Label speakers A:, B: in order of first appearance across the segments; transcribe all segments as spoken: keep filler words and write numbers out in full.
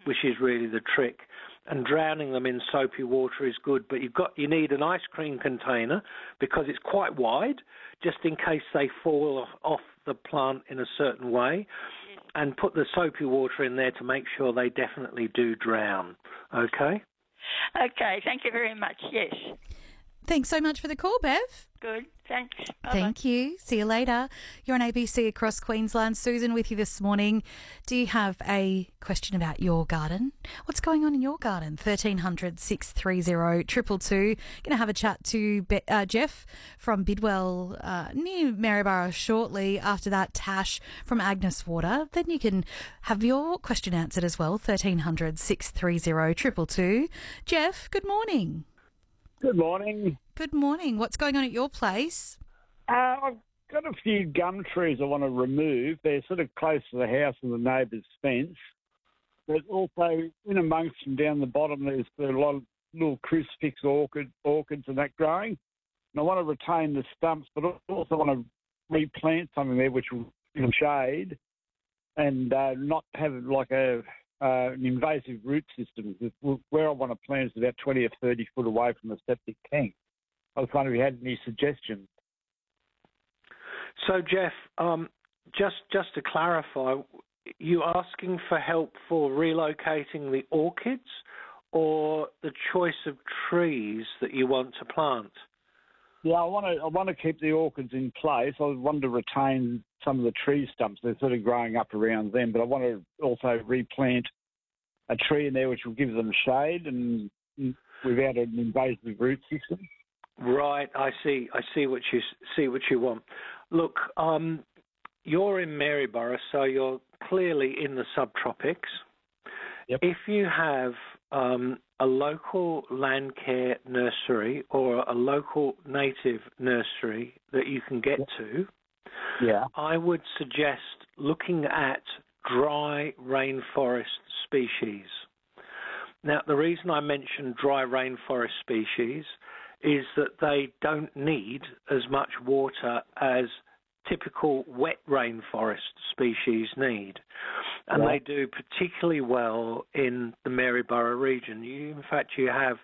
A: which is really the trick. And drowning them in soapy water is good, but you've got you need an ice cream container because it's quite wide, just in case they fall off, off the plant in a certain way, and put the soapy water in there to make sure they definitely do drown. Okay?
B: Okay, thank you very much, yes.
C: Thanks so much for the call, Bev.
B: Good, thanks. Bye-bye.
C: Thank you. See you later. You're on A B C across Queensland. Susan with you this morning. Do you have a question about your garden? What's going on in your garden? thirteen hundred, six three zero, two two two. Going to have a chat to Be- uh, Jeff from Bidwell uh, near Maryborough shortly. After that, Tash from Agnes Water. Then you can have your question answered as well. thirteen hundred, six three zero, two two two. Jeff, good morning.
D: Good morning.
C: Good morning. What's going on at your place?
D: Uh, I've got a few gum trees I want to remove. They're sort of close to the house and the neighbour's fence. But also, in amongst them down the bottom, there's a lot of little crucifix orchid, orchids and that growing. And I want to retain the stumps, but I also want to replant something there which will give them shade and uh, not have like a uh, an invasive root system. Where I want to plant is about twenty or thirty foot away from the septic tank. I was wondering if you had any suggestions.
A: So, Jeff, um, just just to clarify, you asking for help for relocating the orchids or the choice of trees that you want to plant?
D: Yeah, I want to I want to keep the orchids in place. I want to retain some of the tree stumps. They're sort of growing up around them, but I want to also replant a tree in there which will give them shade and without an invasive root system.
A: Right, I see. I see what you see what you want. Look, um, you're in Maryborough, so you're clearly in the subtropics.
D: Yep.
A: If you have um, a local land care nursery or a local native nursery that you can get
D: yep.
A: to,
D: yeah,
A: I would suggest looking at dry rainforest species. Now, the reason I mention dry rainforest species is that they don't need as much water as typical wet rainforest species need. And
D: yeah.
A: they do particularly well in the Maryborough region. You, in fact, you have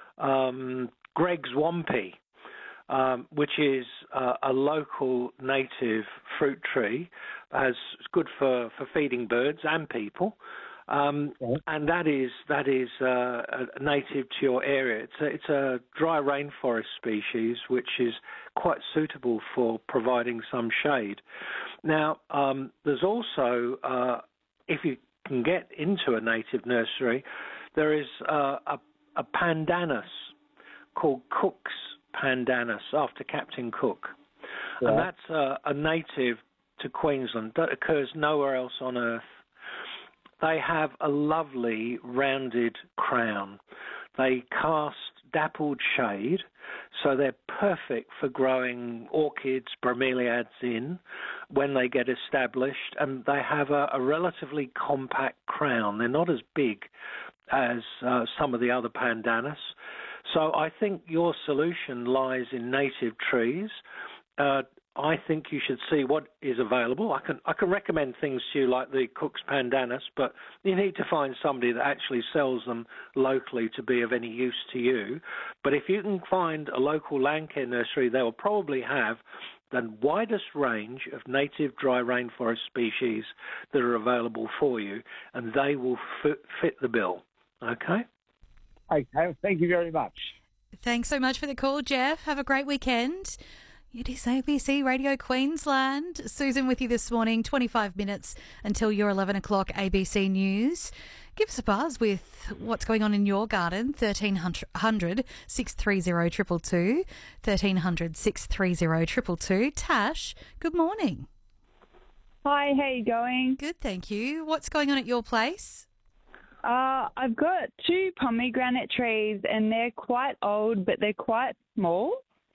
A: um, Greg's Wampy, um, which is uh, a local native fruit tree, as it's good for, for feeding birds and people. Um,
D: okay.
A: And that is that is uh, a native to your area. It's a, it's a dry rainforest species which is quite suitable for providing some shade. Now, um, there's also, uh, if you can get into a native nursery, there is uh, a, a pandanus called Cook's pandanus, after Captain Cook.
D: Yeah.
A: And that's uh, a native to Queensland that occurs nowhere else on Earth. They have a lovely rounded crown. They cast dappled shade, so they're perfect for growing orchids, bromeliads in when they get established, and they have a, a relatively compact crown. They're not as big as uh, some of the other pandanus. So I think your solution lies in native trees. Uh, I think you should see what is available. I can I can recommend things to you like the Cook's pandanus, but you need to find somebody that actually sells them locally to be of any use to you. But if you can find a local land care nursery, they will probably have the widest range of native dry rainforest species that are available for you, and they will fit, fit the bill. Okay?
D: Okay, thank you very much.
C: Thanks so much for the call, Jeff. Have a great weekend. It is A B C Radio Queensland. Susan with you this morning, twenty-five minutes until your eleven o'clock A B C News. Give us a buzz with what's going on in your garden, thirteen hundred, six three zero, two two two, thirteen hundred, six three zero, two two two. Tash, good morning.
E: Hi, how you going?
C: Good, thank you. What's going on at your place?
E: Uh, I've got two pomegranate trees and they're quite old, but they're quite small.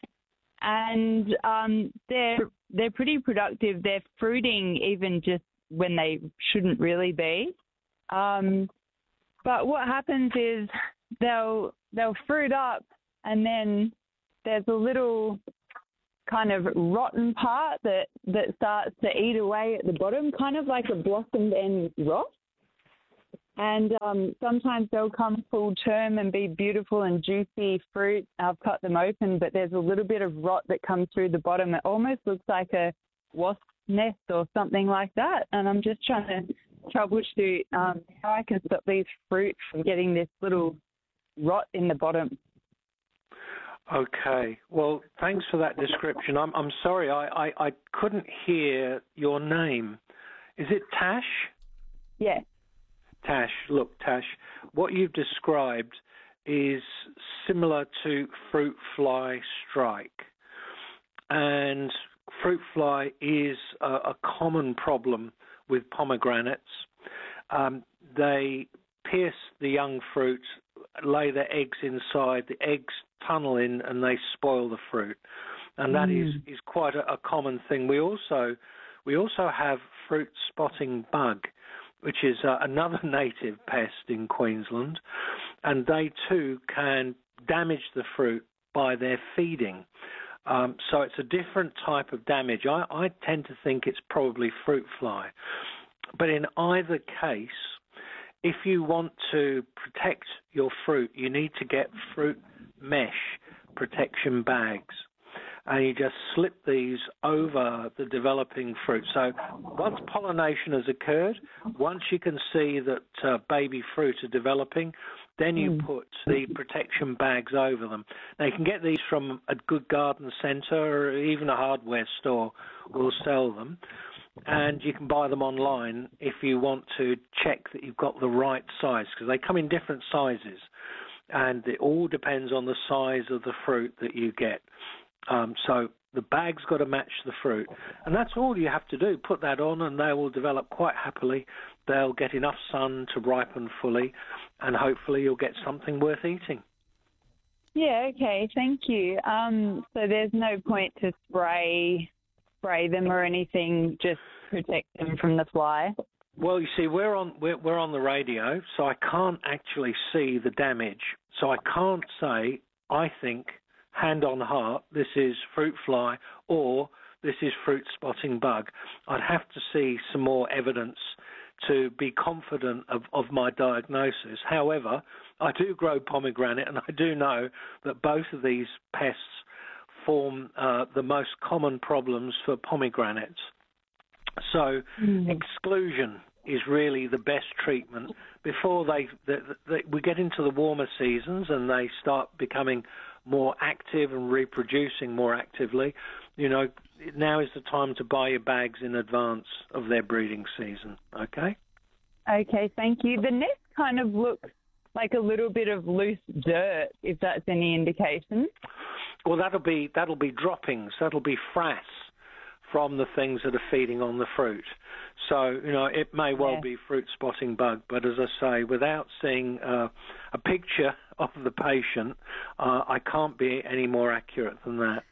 E: And um, they're they're pretty productive. They're fruiting even just when they shouldn't really be. Um, but what happens is they'll they'll fruit up, and then there's a little kind of rotten part that, that starts to eat away at the bottom, kind of like a blossomed end rot. And um, sometimes they'll come full term and be beautiful and juicy fruit. I've cut them open, but there's a little bit of rot that comes through the bottom. It almost looks like a wasp nest or something like that. And I'm just trying to troubleshoot um, how I can stop these fruit from getting this little rot in the bottom.
A: Okay. Well, thanks for that description. I'm I'm sorry, I, I, I couldn't hear your name. Is it Tash?
E: Yeah.
A: Tash, look, Tash, what you've described is similar to fruit fly strike. And fruit fly is a, a common problem with pomegranates. Um, they pierce the young fruit, lay their eggs inside, the eggs tunnel in and they spoil the fruit. And that mm. is, is quite a, a common thing. We also we also have fruit spotting bug, which is uh, another native pest in Queensland, and they too can damage the fruit by their feeding. Um, so it's a different type of damage. I, I tend to think it's probably fruit fly. But in either case, if you want to protect your fruit, you need to get fruit mesh protection bags. And you just slip these over the developing fruit. So once pollination has occurred, once you can see that uh, baby fruit are developing, then you mm. put the protection bags over them. Now, you can get these from a good garden centre or even a hardware store will sell them. And you can buy them online if you want to check that you've got the right size, because they come in different sizes. And it all depends on the size of the fruit that you get. Um, so the bag's got to match the fruit. And that's all you have to do. Put that on and they will develop quite happily. They'll get enough sun to ripen fully, and hopefully you'll get something worth eating.
E: Yeah, okay, thank you. Um, so there's no point to spray spray them or anything, just protect them from the fly?
A: Well, you see, we're on we're, we're on the radio, so I can't actually see the damage. So I can't say, I think, hand on heart, this is fruit fly or this is fruit spotting bug. I'd have to see some more evidence to be confident of, of my diagnosis. However, I do grow pomegranate, and I do know that both of these pests form uh, the most common problems for pomegranates. So mm. exclusion is really the best treatment before they, they, they we get into the warmer seasons and they start becoming more active and reproducing more actively. You know, now is the time to buy your bags in advance of their breeding season, okay?
E: Okay, thank you. The nest kind of looks like a little bit of loose dirt, if that's any indication.
A: Well, that'll be that'll be droppings. That'll be frass from the things that are feeding on the fruit. So, you know, it may well yeah. be fruit spotting bug, but as I say, without seeing uh, a picture of the patient, uh, I can't be any more accurate than that.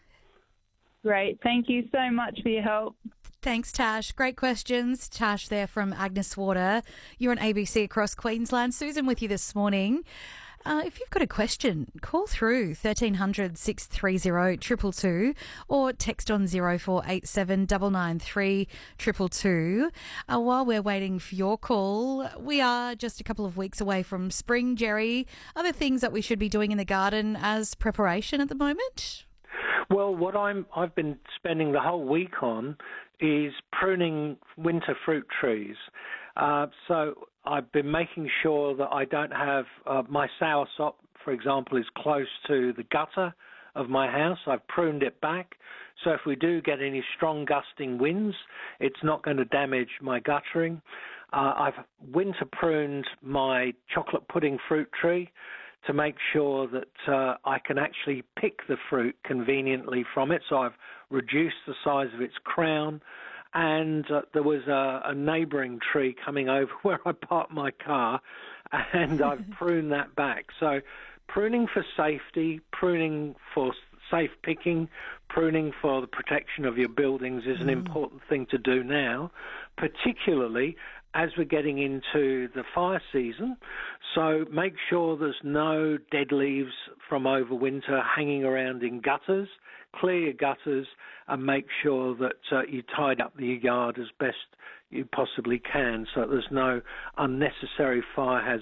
E: Great. Thank you so much for your help.
C: Thanks, Tash. Great questions. Tash there from Agnes Water. You're on A B C across Queensland. Susan with you this morning. Uh, if you've got a question, call through thirteen hundred, six three zero, two two two or text on zero four eight seven, nine nine three, two two two. Uh, while we're waiting for your call, we are just a couple of weeks away from spring, Jerry. Other things that we should be doing in the garden as preparation at the moment?
A: Well, what I'm, I've been spending the whole week on is pruning winter fruit trees. Uh, so I've been making sure that I don't have uh, my soursop, for example, is close to the gutter of my house. I've pruned it back. So if we do get any strong gusting winds, it's not going to damage my guttering. Uh, I've winter pruned my chocolate pudding fruit tree to make sure that uh, I can actually pick the fruit conveniently from it. So I've reduced the size of its crown. And uh, there was a, a neighbouring tree coming over where I parked my car, and I've pruned that back. So pruning for safety, pruning for safe picking, pruning for the protection of your buildings is an mm. important thing to do now, particularly as we're getting into the fire season. So make sure there's no dead leaves from over winter hanging around in gutters. Clear your gutters and make sure that uh, you tidy up the yard as best you possibly can, so there's no unnecessary fire hazard